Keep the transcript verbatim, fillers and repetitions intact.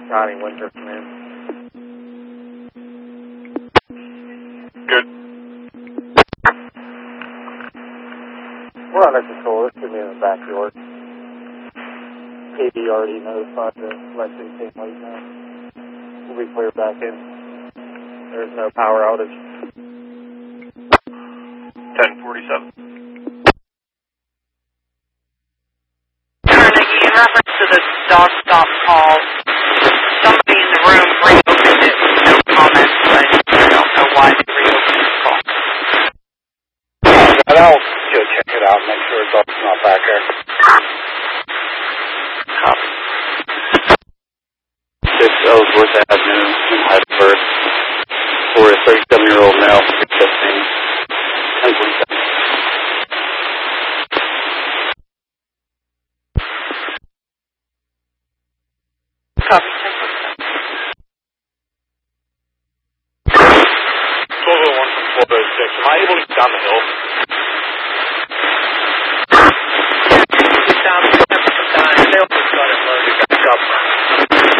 Connie Winter from in. Good. We're under control. This should be in the backyard. K B already notified the electric team right now. We'll be clear back in. There's no power outage. ten forty-seven. Carnegie, in reference to the dog stop call, somebody in the room reopened it with no comments, but I don't know why they reopened the call. But I'll go check it out and make sure the dog's not back there. Copy. six Ellsworth Avenue in Heidelberg for a thirty-seven-year-old male, fifteen, ten forty-seven. Copy. twelve oh one from twelve oh six. Am I able to get down the hill?